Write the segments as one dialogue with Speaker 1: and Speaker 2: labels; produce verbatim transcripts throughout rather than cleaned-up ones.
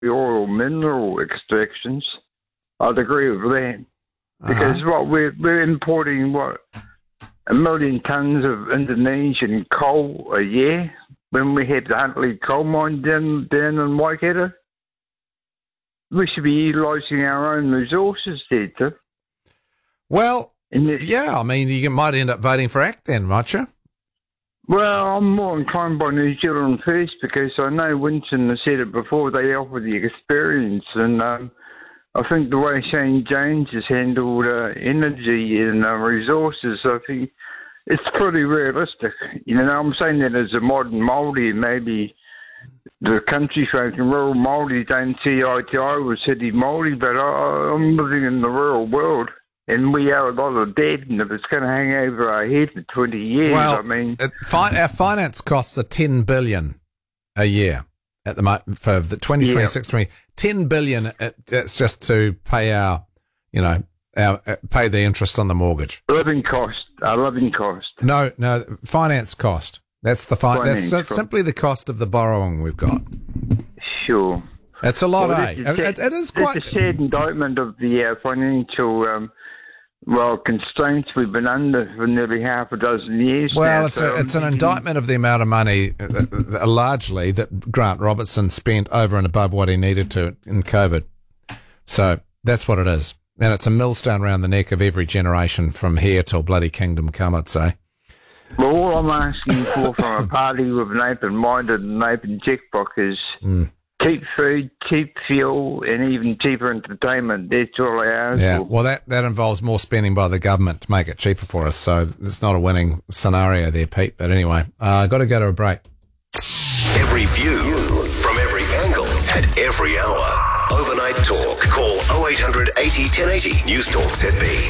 Speaker 1: the oil mineral extractions. I'd agree with that. Because
Speaker 2: Uh-huh.
Speaker 1: what we're, we're importing, what, a million tonnes of Indonesian coal a year when we had the Huntley coal mine down, down in Waikato. We should be utilising our own resources there, too.
Speaker 2: Well,
Speaker 1: And yet-
Speaker 2: yeah, I mean, you might end up voting for ACT then, might you?
Speaker 1: Well, I'm more inclined by New Zealand first because I know Winston has said it before, they offer the experience. And um, I think the way Shane Jones has handled uh, energy and uh, resources, I think it's pretty realistic. You know, I'm saying that as a modern Māori, maybe the country folk and rural Māori don't see eye to eye with city Māori, but I, I'm living in the rural world. And we are a lot of debt, and if it's going to hang over our head for twenty years,
Speaker 2: Well,
Speaker 1: I mean...
Speaker 2: it, fi- our finance costs are ten billion dollars a year at the moment for the twenty twenty-six twenty. ten billion dollars, it, it's just to pay our, you know, our uh, pay the interest on the mortgage.
Speaker 1: Living cost, our living cost.
Speaker 2: No, no, finance cost. That's the fi-
Speaker 1: Finance
Speaker 2: That's, that's
Speaker 1: cost.
Speaker 2: simply the cost of the borrowing we've got.
Speaker 1: Sure.
Speaker 2: It's a lot,
Speaker 1: Well,
Speaker 2: eh?
Speaker 1: this is
Speaker 2: It,
Speaker 1: sad-
Speaker 2: it is quite.
Speaker 1: It's a sad indictment of the uh, financial, um, well, constraints we've been under for nearly half a dozen years
Speaker 2: Well,
Speaker 1: now.
Speaker 2: it's
Speaker 1: So
Speaker 2: a, it's an
Speaker 1: I'm-
Speaker 2: indictment of the amount of money, uh, uh, largely, that Grant Robertson spent over and above what he needed to in COVID. So that's what it is. And it's a millstone around the neck of every generation from here till bloody kingdom come, I'd say.
Speaker 1: Well, all I'm asking for from a party with an open mind and an open checkbook is
Speaker 2: Mm.
Speaker 1: cheap food, cheap fuel, and even cheaper entertainment. That's all I ask
Speaker 2: Yeah,
Speaker 1: for.
Speaker 2: well, that, that involves more spending by the government to make it cheaper for us. So it's not a winning scenario there, Pete. But anyway, uh, got to go to a break.
Speaker 3: Every view from every angle at every hour. Overnight Talk. Call oh eight hundred eighty ten eighty. News Talk Z B.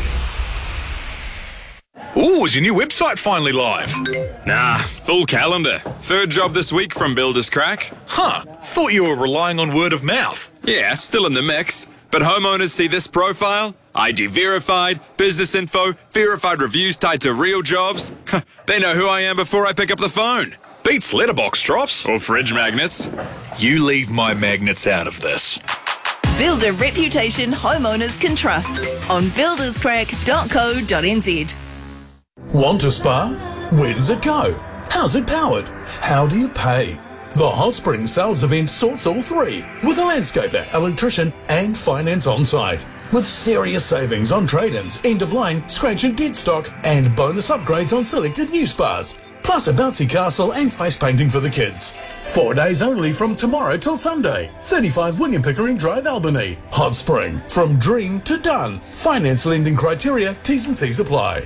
Speaker 4: Ooh, is your new website finally live?
Speaker 5: Nah, full calendar. Third job this week from Builders Crack.
Speaker 4: Huh, thought you were relying on word of mouth.
Speaker 5: Yeah, still in the mix. But homeowners see this profile, I D verified, business info, verified reviews tied to real jobs. They know who I am before I pick up the phone.
Speaker 4: Beats letterbox drops.
Speaker 5: Or fridge magnets.
Speaker 4: You leave my magnets out of this.
Speaker 6: Build a reputation homeowners can trust on builders crack dot co dot n z.
Speaker 7: Want a spa? Where does it go? How's it powered? How do you pay? The Hot Spring sales event sorts all three, with a landscaper, electrician and finance on site. With serious savings on trade-ins, end-of-line, scratch and dead stock and bonus upgrades on selected new spas. Plus a bouncy castle and face painting for the kids. Four days only from tomorrow till Sunday. thirty-five William Pickering Drive, Albany. Hot Spring. From dream to done. Finance lending criteria, T's and C's apply.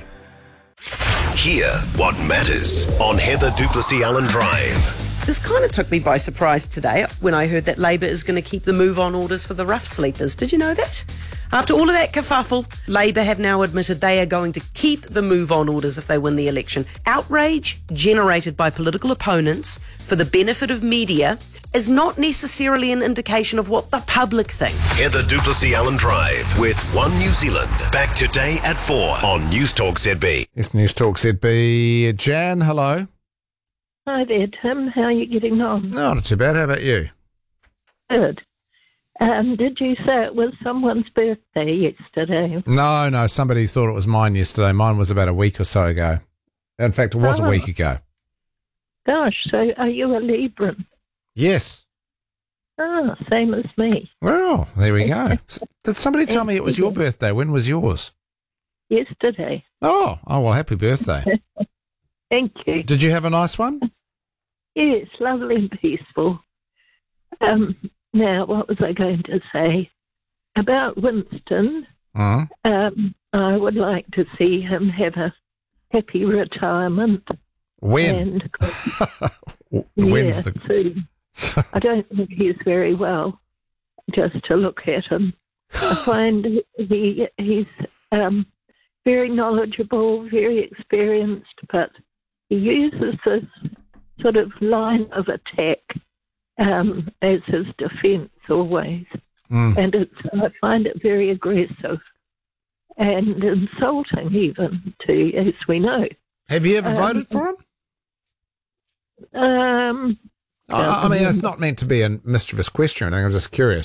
Speaker 3: Hear what matters on Heather Duplessis Allen Drive.
Speaker 8: This kind of took me by surprise today when I heard that Labor is going to keep the move-on orders for the rough sleepers. Did you know that? After all of that kerfuffle, Labor have now admitted they are going to keep the move-on orders if they win the election. Outrage generated by political opponents for the benefit of media is not necessarily an indication of what the public thinks.
Speaker 3: Heather Duplessis Allen Drive with One New Zealand. Back today at four on News Talk Z B.
Speaker 2: It's News Talk Z B. Jan, hello.
Speaker 9: Hi there, Tim. How are you getting on?
Speaker 2: No, not too bad. How about you?
Speaker 9: Good. Um, did you say it was someone's birthday yesterday?
Speaker 2: No, no, somebody thought it was mine yesterday. Mine was about a week or so ago. In fact, it was
Speaker 9: Oh.
Speaker 2: a week ago.
Speaker 9: Gosh, so are you a Libran?
Speaker 2: Yes.
Speaker 9: Ah, same as me.
Speaker 2: Well, there we go. S- Did somebody tell me it was your birthday? When was yours?
Speaker 9: Yesterday.
Speaker 2: Oh, oh well, happy birthday.
Speaker 9: Thank you.
Speaker 2: Did you have a nice one?
Speaker 9: Yes, lovely and peaceful. Um, now, what was I going to say? About Winston,
Speaker 2: Uh-huh.
Speaker 9: um, I would like to see him have a happy retirement.
Speaker 2: When?
Speaker 9: And,
Speaker 2: When's
Speaker 9: yeah,
Speaker 2: the...
Speaker 9: soon. I don't think he's very well, just to look at him. I find he he's um, very knowledgeable, very experienced, but he uses this sort of line of attack um, as his defence always.
Speaker 2: Mm.
Speaker 9: And it's I find it very aggressive and insulting even to, as we know.
Speaker 2: Have you ever
Speaker 9: Um,
Speaker 2: voted for him?
Speaker 9: Um,
Speaker 2: I, I mean, it's not meant to be a mischievous question. I'm just curious.